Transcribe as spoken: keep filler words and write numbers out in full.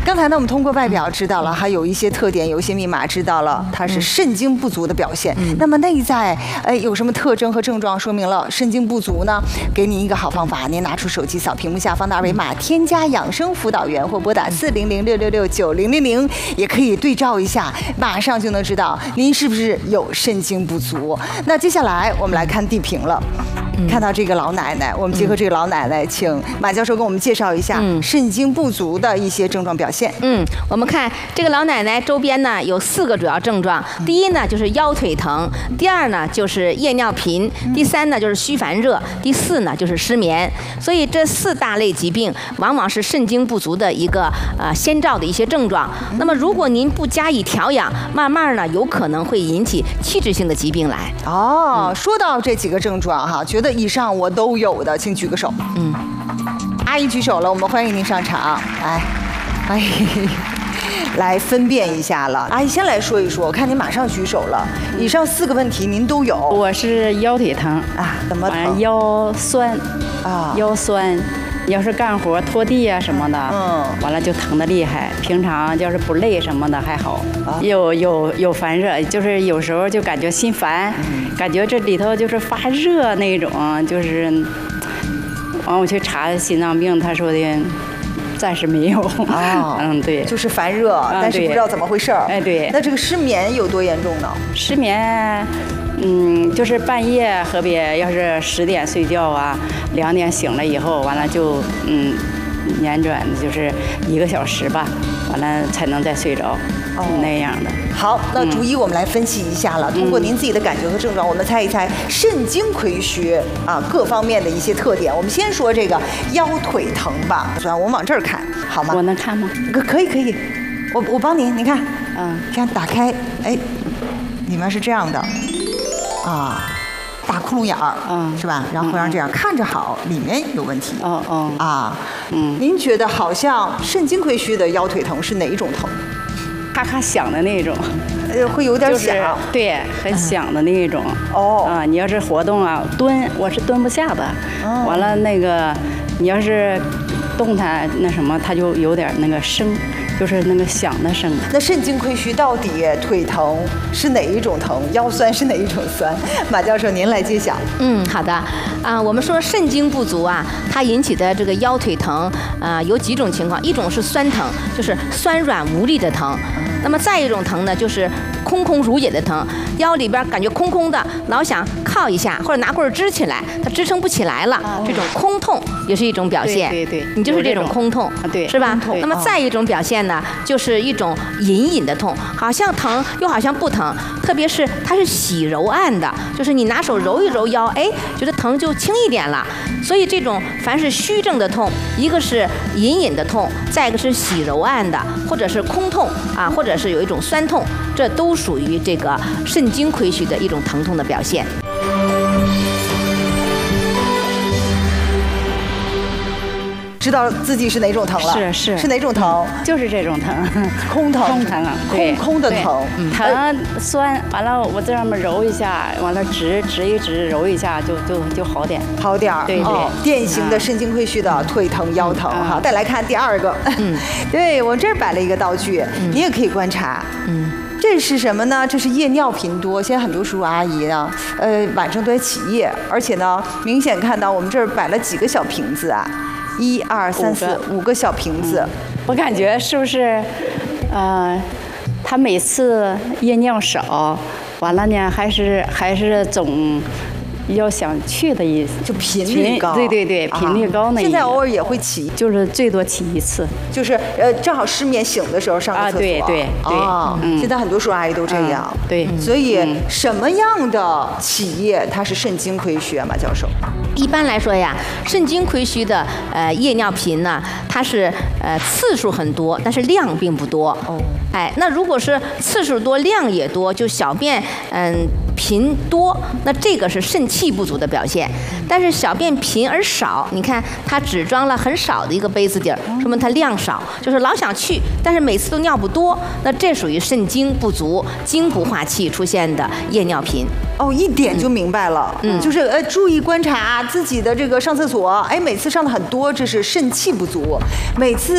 刚才呢，我们通过外表知道了，还有一些特点，有一些密码知道了，它是肾精不足的表现。嗯、那么内在哎有什么特征和症状说明了肾精不足呢？给您一个好方法，您拿出手机扫屏幕下方的二维码，添加养生辅导员或拨打四零零六六六九零零零，也可以对照一下，马上就能知道您是不是有肾精不足。那接下来我们来看地平了。看到这个老奶奶，我们结合这个老奶奶，请马教授给我们介绍一下肾精不足的一些症状表现。 嗯，我们看这个老奶奶周边呢有四个主要症状，第一呢就是腰腿疼，第二呢就是夜尿频，第三呢就是虚烦热，第四呢就是失眠。所以这四大类疾病往往是肾精不足的一个呃先兆的一些症状。那么如果您不加以调养，慢慢呢有可能会引起器质性的疾病来。 哦，嗯、说到这几个症状哈，觉得以上我都有的，请举个手。嗯，阿姨举手了，我们欢迎您上场。来，哎，来分辨一下了。阿姨先来说一说，我看您马上举手了。以上四个问题您都有。 我是腰腿疼啊，怎么疼？ 腰酸啊，腰酸。要是干活拖地啊什么的，嗯，完了就疼得厉害。平常要是不累什么的还好，啊、有有有烦热，就是有时候就感觉心烦，嗯、感觉这里头就是发热那种，就是完我去查心脏病，他说的暂时没有。 哦， 嗯，对， 就是烦热，但是不知道怎么回事儿。 哎，对。 那这个失眠有多严重呢？ 失眠。嗯，就是半夜何必要是十点睡觉啊，两点醒了以后，完了就嗯，辗转就是一个小时吧，完了才能再睡着，哦、那样的。 好，那逐一我们来分析一下了。嗯、通过您自己的感觉和症状，我们猜一猜肾精亏虚啊各方面的一些特点。我们先说这个腰腿疼吧，算我们往这儿看好吗？ 我能看吗？ 可可以可以，我我帮您，您看，嗯，看打开，哎，里面是这样的。啊，大窟窿眼儿，嗯，是吧？然后会让这样看着好，里面有问题。哦哦，啊，嗯，您觉得好像肾精亏虚的腰腿疼是哪一种疼？ 咔咔响的那种， 呃，会有点响， 就是、对，很响的那种。哦，啊，你要是活动啊，蹲，我是蹲不下的。哦，完了那个，你要是动弹那什么，它就有点那个声。就是那个响的声。 那肾精亏虚到底腿疼是哪一种疼？腰酸是哪一种酸？马教授，您来揭晓。 嗯，好的。啊，我们说肾精不足啊，它引起的这个腰腿疼啊，有几种情况，一种是酸疼，就是酸软无力的疼。那么再一种疼呢，就是空空如也的疼，腰里边感觉空空的，老想靠一下或者拿棍儿支起来，它支撑不起来了，哦、这种空痛也是一种表现。 对对对， 你就是这种空痛， 啊、对， 是吧？那么再一种表现呢，就是一种隐隐的痛，好像疼又好像不疼，特别是它是喜柔按的，就是你拿手揉一揉腰，哎，觉得疼就轻一点了。所以这种凡是虚症的痛，一个是隐隐的痛，再一个是喜柔按的，或者是空痛啊，或者是有一种酸痛，这都属于这个肾精亏虚的一种疼痛的表现。 知道自己是哪种疼了？ 是是是哪种疼？ 就是这种疼， 空疼， 空疼啊， 空空的疼， 疼酸，完了我这么揉一下，完了直直一直揉一下，就就就好点， 好点儿。 对对， 典型的肾精亏虚的腿疼、腰疼哈。再来看第二个，嗯，对我这儿摆了一个道具，你也可以观察，嗯。这是什么呢？这是夜尿频多。现在很多叔叔阿姨呢，呃，晚上都在起夜，而且呢，明显看到我们这儿摆了几个小瓶子啊，一二三四五个小瓶子。嗯、 我感觉是不是，呃，他每次夜尿少，完了呢，还是还是总。要想去的意思， 就频率高， 对对对，频率高那、啊。 现在偶尔也会起， 就是最多起一次， 就是呃正好失眠醒的时候上个厕所。啊， 对对对。 啊，嗯、现在很多叔叔阿姨都这样。 嗯、对。 所以、嗯、什么样的起夜它是肾精亏虚啊，马教授？ 一般来说呀，肾精亏虚的呃夜尿频呢，它是呃次数很多，但是量并不多。哦。哎，那如果是次数多、量也多，就小便嗯。频多，那这个是肾气不足的表现。但是小便频而少，你看它只装了很少的一个杯子底儿，说明它量少，就是老想去，但是每次都尿不多，那这属于肾精不足、精不化气出现的夜尿频。 哦，一点就明白了，嗯，就是呃注意观察自己的这个上厕所，哎，每次上的很多，这是肾气不足，每次。